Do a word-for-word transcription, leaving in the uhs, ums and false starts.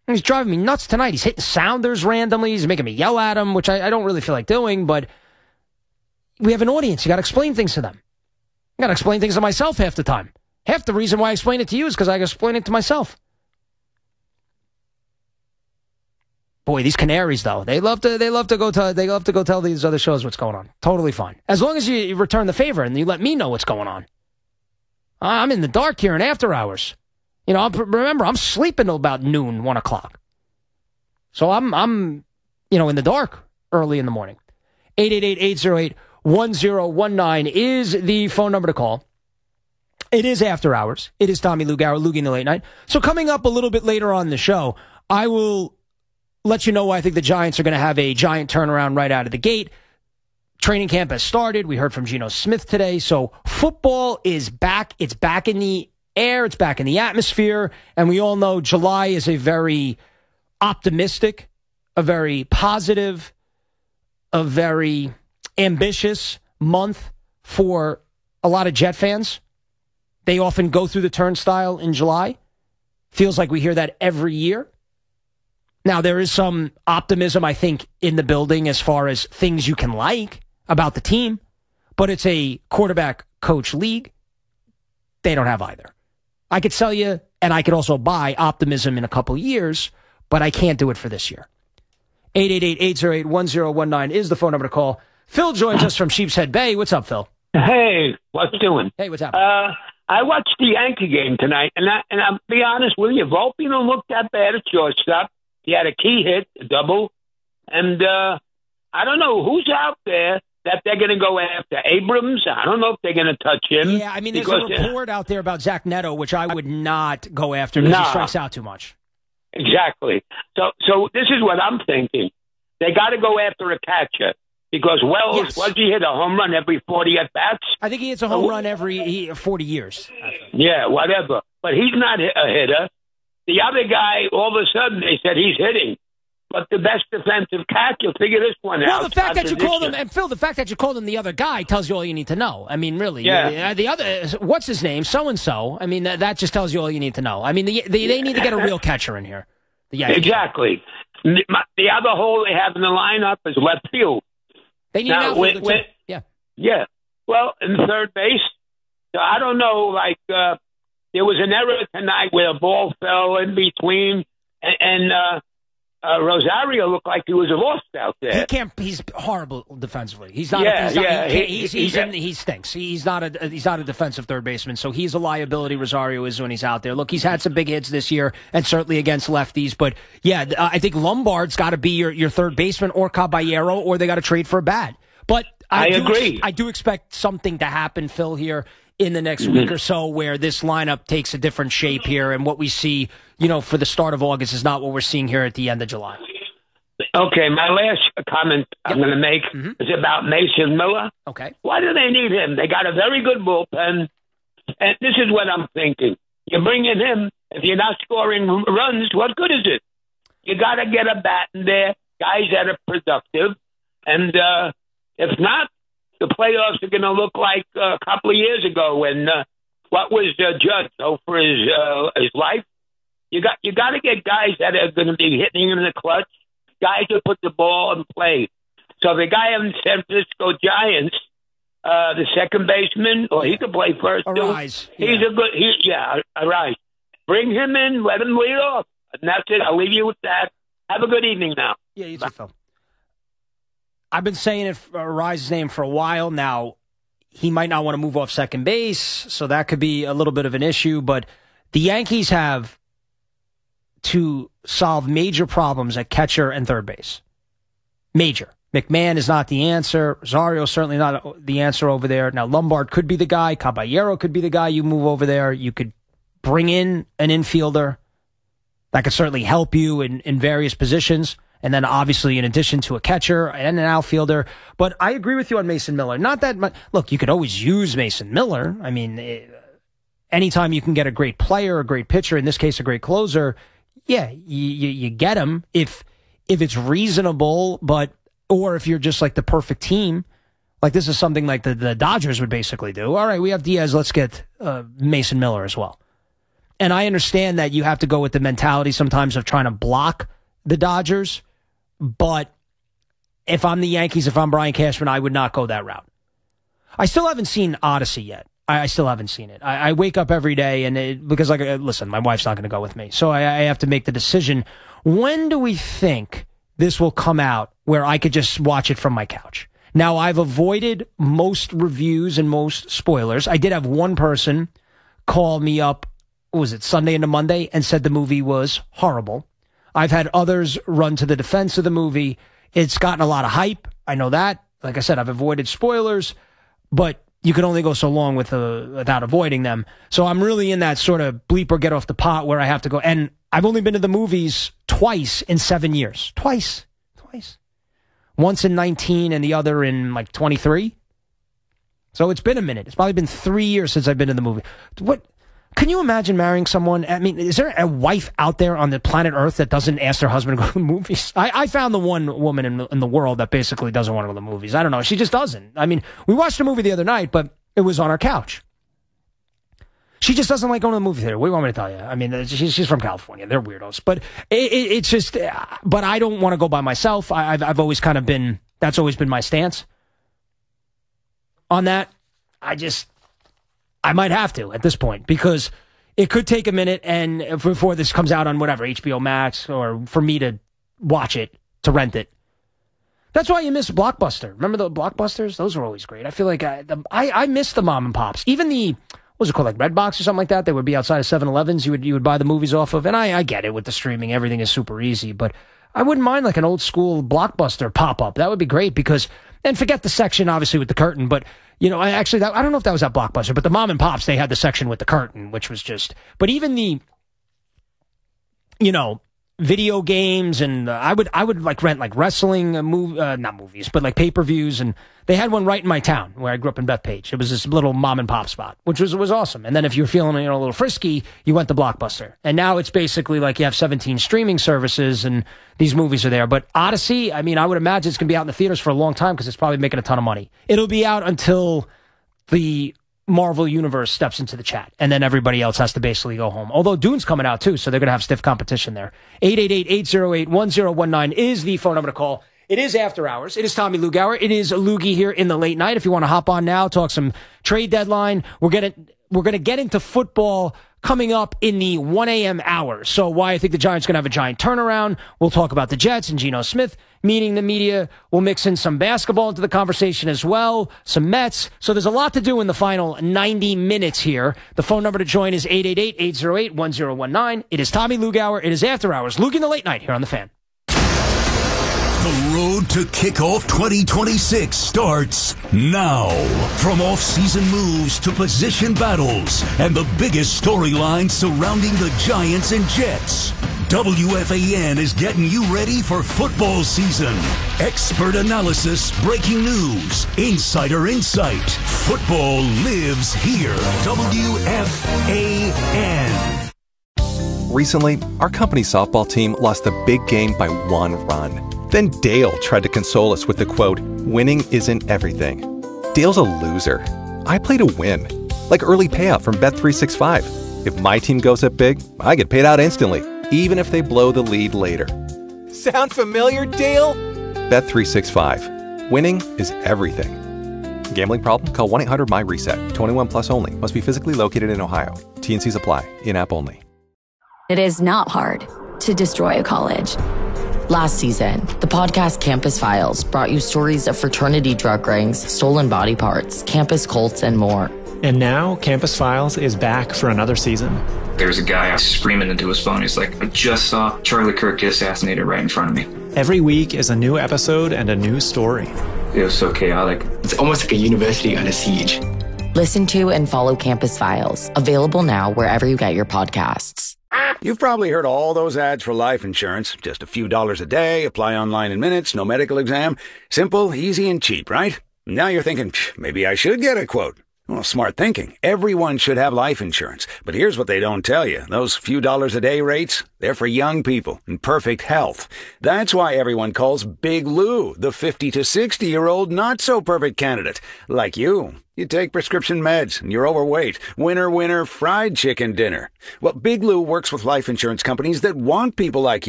He's driving me nuts tonight. He's hitting sounders randomly. He's making me yell at him, which I, I don't really feel like doing, but we have an audience. You got to explain things to them. I got to explain things to myself half the time. Half the reason why I explain it to you is because I explain it to myself. Boy, these Canaries though, they love to they love to go to they love to go tell these other shows what's going on. Totally fine. As long as you, you return the favor and you let me know what's going on. I'm in the dark here in after hours. You know, I'm, remember, I'm sleeping till about noon, one o'clock. So I'm I'm you know in the dark early in the morning. eight eight eight, eight oh eight, one oh one nine is the phone number to call. It is after hours. It is Tommy Lugauer, Loogie in the Late Night. So coming up a little bit later on in the show, I will let you know why I think the Giants are going to have a giant turnaround right out of the gate. Training camp has started. We heard from Geno Smith today. So football is back. It's back in the air. It's back in the atmosphere. And we all know July is a very optimistic, a very positive, a very ambitious month for a lot of Jet fans. They often go through the turnstile in July. Feels like we hear that every year. Now, there is some optimism, I think, in the building as far as things you can like about the team, but it's a quarterback coach league. They don't have either. I could sell you, and I could also buy optimism in a couple years, but I can't do it for this year. eight eight eight, eight oh eight, one oh one nine is the phone number to call. Phil joins us from Sheepshead Bay. What's up, Phil? Hey, what's doing? Hey, what's happening? Uh, I watched the Yankee game tonight, and I, and I'll be honest with you, Volpe don't look that bad at shortstop. He had a key hit, a double, and uh, I don't know who's out there that they're going to go after. Abrams, I don't know if they're going to touch him. Yeah, I mean, there's because, a report out there about Zach Neto, which I would not go after because nah, he strikes out too much. Exactly. So, so this is what I'm thinking. They got to go after a catcher. Because Wells, yes. was he hit a home run every forty at-bats? I think he hits a home run every forty years. Yeah, whatever. But he's not a hitter. The other guy, all of a sudden, they said he's hitting. But the best defensive catcher, figure this one well, out. Well, the fact that you called him, and Phil, the fact that you called him the other guy tells you all you need to know. I mean, really. Yeah. The other, what's his name? So-and-so. I mean, that, that just tells you all you need to know. I mean, the, the, they need to get a real catcher in here. The Yankees. Exactly. The, the other hole they have in the lineup is left field. They need now, an outfielder, with, too. Yeah. Yeah. Well, in third base, so I don't know, like, uh, there was an error tonight where a ball fell in between, and, and uh, uh, Rosario looked like he was lost out there. He can't. He's horrible defensively. He's not. Yeah, he's not, yeah. He, he, he's, he, he's in, he stinks. He's not a. He's not a defensive third baseman. So he's a liability. Rosario is when he's out there. Look, he's had some big hits this year, and certainly against lefties. But yeah, I think Lombard's got to be your, your third baseman, or Caballero, or they got to trade for a bat. But I, I do agree. Ex- I do expect something to happen, Phil, here in the next mm-hmm. week or so, where this lineup takes a different shape here, and what we see, you know, for the start of August is not what we're seeing here at the end of July. Okay, my last comment yep. I'm going to make mm-hmm. is about Mason Miller. Okay. Why do they need him? They got a very good bullpen, and this is what I'm thinking. You bring in him, if you're not scoring runs, what good is it? You got to get a bat in there, guys that are productive, and uh, if not, the playoffs are going to look like uh, a couple of years ago when uh, what was uh, Judge oh, for his uh, his life. You got you got to get guys that are going to be hitting in the clutch, guys who put the ball in play. So the guy on the San Francisco Giants, uh, the second baseman, or he could play first Arise. too. He's yeah. a good, he, yeah, Arise. Bring him in, let him lead off, and that's it. I'll leave you with that. Have a good evening now. Yeah, you too, Phil. I've been saying it, uh, Arise's name for a while now. He might not want to move off second base, so that could be a little bit of an issue. But the Yankees have to solve major problems at catcher and third base. Major. McMahon is not the answer. Rosario is certainly not the answer over there. Now, Lombard could be the guy. Caballero could be the guy you move over there. You could bring in an infielder. That could certainly help you in, in various positions. And then, obviously, in addition to a catcher and an outfielder. But I agree with you on Mason Miller. Not that much. Look, you could always use Mason Miller. I mean, it, anytime you can get a great player, a great pitcher, in this case, a great closer, yeah, you, you, you get him if if it's reasonable, but or if you're just like the perfect team. Like this is something like the, the Dodgers would basically do. All right, we have Diaz. Let's get uh, Mason Miller as well. And I understand that you have to go with the mentality sometimes of trying to block the Dodgers. But if I'm the Yankees, if I'm Brian Cashman, I would not go that route. I still haven't seen Odyssey yet. I, I still haven't seen it. I, I wake up every day and it, because, like, uh, listen, my wife's not going to go with me. So I, I have to make the decision. When do we think this will come out where I could just watch it from my couch? Now, I've avoided most reviews and most spoilers. I did have one person call me up, what was it, Sunday into Monday, and said the movie was horrible. I've had others run to the defense of the movie. It's gotten a lot of hype. I know that. Like I said, I've avoided spoilers, but you can only go so long with uh, without avoiding them. So I'm really in that sort of bleep or get off the pot where I have to go. And I've only been to the movies twice in seven years. Twice. Twice. Once in nineteen and the other in like twenty-three. So it's been a minute. It's probably been three years since I've been to the movie. What? Can you imagine marrying someone? I mean, is there a wife out there on the planet Earth that doesn't ask their husband to go to the movies? I, I found the one woman in the, in the world that basically doesn't want to go to the movies. I don't know. She just doesn't. I mean, we watched a movie the other night, but it was on our couch. She just doesn't like going to the movie theater. What do you want me to tell you? I mean, she's, she's from California. They're weirdos. But it, it, it's just, but I don't want to go by myself. I, I've, I've always kind of been, that's always been my stance on that. I just, I might have to at this point because it could take a minute and before this comes out on whatever, H B O Max, or for me to watch it, to rent it. That's why you miss Blockbuster. Remember the Blockbusters? Those were always great. I feel like I, the, I, I miss the mom and pops. Even the, what was it called, like Redbox or something like that? They would be outside of seven elevens. You would, you would buy the movies off of. And I, I get it with the streaming. Everything is super easy. But I wouldn't mind like an old school Blockbuster pop-up. That would be great because, and forget the section obviously with the curtain, but you know, I actually, that, I don't know if that was at Blockbuster, but the mom and pops, they had the section with the curtain, which was just, but even the, you know, video games and uh, I would, I would like rent like wrestling, uh, move, uh, not movies, but like pay-per-views. And they had one right in my town where I grew up in Bethpage. It was this little mom and pop spot, which was, was awesome. And then if you were feeling, you know, a little frisky, you went to Blockbuster. And now it's basically like you have seventeen streaming services and these movies are there. But Odyssey, I mean, I would imagine it's going to be out in the theaters for a long time because it's probably making a ton of money. It'll be out until the Marvel Universe steps into the chat, and then everybody else has to basically go home. Although Dune's coming out too, so they're going to have stiff competition there. eight eight eight, eight oh eight, one oh one nine is the phone number to call. It is After Hours. It is Tommy Lugauer. It is Loogie here in the late night. If you want to hop on now, talk some trade deadline. We're going to we're going to get into football coming up in the one a.m. hour. So why I think the Giants are going to have a giant turnaround. We'll talk about the Jets and Geno Smith meeting the media. We'll mix in some basketball into the conversation as well, some Mets. So there's a lot to do in the final ninety minutes here. The phone number to join is eight eight eight, eight oh eight, one oh one nine. It is Tommy Lugauer. It is After Hours. Luke in the late night here on The Fan. The road to kickoff twenty twenty-six starts now. From off-season moves to position battles and the biggest storylines surrounding the Giants and Jets, W F A N is getting you ready for football season. Expert analysis, breaking news, insider insight. Football lives here. W F A N. Recently, our company softball team lost a big game by one run. Then Dale tried to console us with the quote, "Winning isn't everything." Dale's a loser. I play to win. Like early payout from Bet three sixty-five. If my team goes up big, I get paid out instantly, even if they blow the lead later. Sound familiar, Dale? Bet three sixty-five. Winning is everything. Gambling problem? Call one eight hundred M Y reset. twenty-one plus only. Must be physically located in Ohio. T and C's apply. In-app only. It is not hard to destroy a college. Last season, the podcast Campus Files brought you stories of fraternity drug rings, stolen body parts, campus cults, and more. And now, Campus Files is back for another season. There's a guy screaming into his phone. He's like, I just saw Charlie Kirk get assassinated right in front of me. Every week is a new episode and a new story. It was so chaotic. It's almost like a university under siege. Listen to and follow Campus Files, available now wherever you get your podcasts. You've probably heard all those ads for life insurance. Just a few dollars a day, apply online in minutes, no medical exam. Simple, easy, and cheap, right? Now you're thinking, maybe I should get a quote. Well, smart thinking. Everyone should have life insurance. But here's what they don't tell you. Those few dollars a day rates, they're for young people in perfect health. That's why everyone calls Big Lou the fifty to sixty-year-old not-so-perfect candidate. Like you. You take prescription meds, and you're overweight. Winner, winner, fried chicken dinner. Well, Big Lou works with life insurance companies that want people like you.